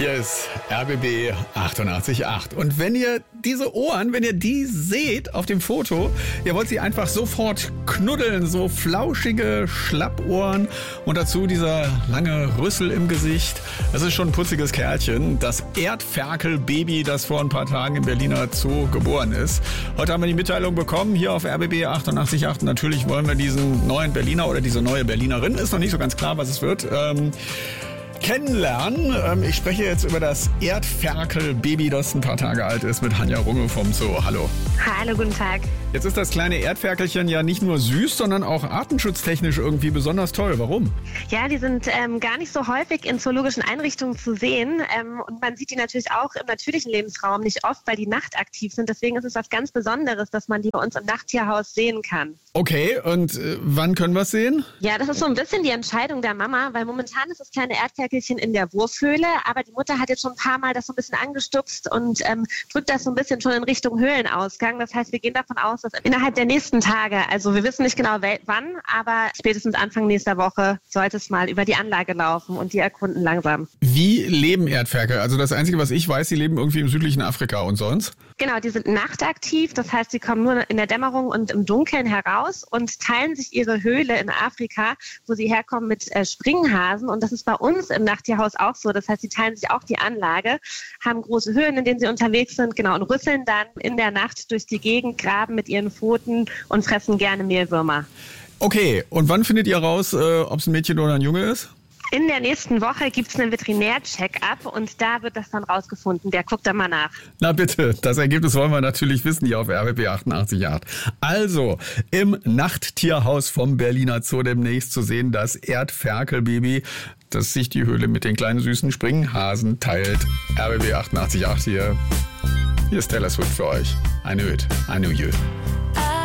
Hier ist RBB 88.8. Und wenn ihr diese Ohren, wenn ihr die seht auf dem Foto, ihr wollt sie einfach sofort knuddeln, so flauschige Schlappohren und dazu dieser lange Rüssel im Gesicht. Das ist schon ein putziges Kerlchen. Das Erdferkel-Baby, das vor ein paar Tagen im Berliner Zoo geboren ist. Heute haben wir die Mitteilung bekommen, hier auf RBB 88.8. Natürlich wollen wir diesen neuen Berliner oder diese neue Berlinerin, ist noch nicht so ganz klar, was es wird, kennenlernen. Ich spreche jetzt über das Erdferkel-Baby, das ein paar Tage alt ist, mit Hanja Runge vom Zoo. Hallo. Hallo, guten Tag. Jetzt ist das kleine Erdferkelchen ja nicht nur süß, sondern auch artenschutztechnisch irgendwie besonders toll. Warum? Ja, die sind gar nicht so häufig in zoologischen Einrichtungen zu sehen. Und man sieht die natürlich auch im natürlichen Lebensraum nicht oft, weil die nachtaktiv sind. Deswegen ist es was ganz Besonderes, dass man die bei uns im Nachttierhaus sehen kann. Okay, und wann können wir es sehen? Ja, das ist so ein bisschen die Entscheidung der Mama, weil momentan ist das kleine Erdferkelchen in der Wurfhöhle, aber die Mutter hat jetzt schon ein paar Mal das so ein bisschen angestupst und drückt das so ein bisschen schon in Richtung Höhlenausgang. Das heißt, wir gehen davon aus, dass innerhalb der nächsten Tage, also wir wissen nicht genau wann, aber spätestens Anfang nächster Woche sollte es mal über die Anlage laufen und die erkunden langsam. Wie leben Erdferkel? Also das Einzige, was ich weiß, sie leben irgendwie im südlichen Afrika und sonst? Genau, die sind nachtaktiv, das heißt, sie kommen nur in der Dämmerung und im Dunkeln heraus und teilen sich ihre Höhle in Afrika, wo sie herkommen, mit Springhasen. Und das ist bei uns im Nachttierhaus auch so. Das heißt, sie teilen sich auch die Anlage, haben große Höhen, in denen sie unterwegs sind, genau, und rüsseln dann in der Nacht durch die Gegend, graben mit ihren Pfoten und fressen gerne Mehlwürmer. Okay, und wann findet ihr raus, ob es ein Mädchen oder ein Junge ist? In der nächsten Woche gibt es einen Veterinär-Check-up und da wird das dann rausgefunden. Der guckt dann mal nach. Na bitte, das Ergebnis wollen wir natürlich wissen hier auf RBB 88.8. Also, im Nachttierhaus vom Berliner Zoo demnächst zu sehen, das Erdferkel-Baby, das sich die Höhle mit den kleinen süßen Springhasen teilt. RBB 88.8 hier. Hier ist Taylor Swift für euch. Eine Hüt, eine Jö.